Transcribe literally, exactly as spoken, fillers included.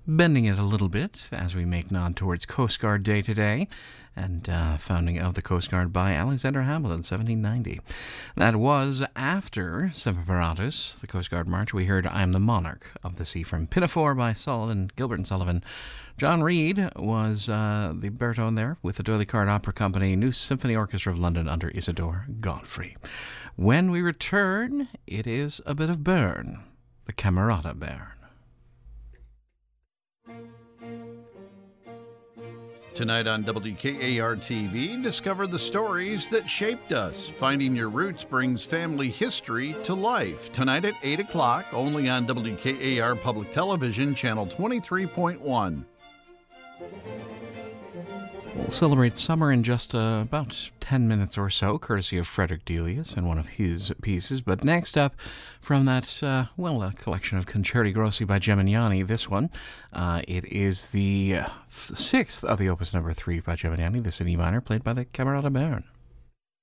bending it a little bit as we make nod towards Coast Guard Day today, and uh, founding of the Coast Guard by Alexander Hamilton, seventeen ninety. That was after Semper Paratus, the Coast Guard March. We heard I Am the Monarch of the Sea from Pinafore by Sullivan, Gilbert and Sullivan. John Reid was uh, the baritone there with the D'Oyly Carte Opera Company, New Symphony Orchestra of London under Isidore Godfrey. When we return, it is a bit of Bern, the Camerata Bern. Tonight on W K A R T V, discover the stories that shaped us. Finding Your Roots brings family history to life. Tonight at eight o'clock, only on W K A R Public Television, Channel twenty-three point one. We'll celebrate summer in just uh, about ten minutes or so, courtesy of Frederick Delius and one of his pieces. But next up, from that, uh, well, a collection of Concerti Grossi by Gemignani, this one, uh, it is the uh, sixth of the opus number three by Gemignani, this in E minor, played by the Camerata Bern.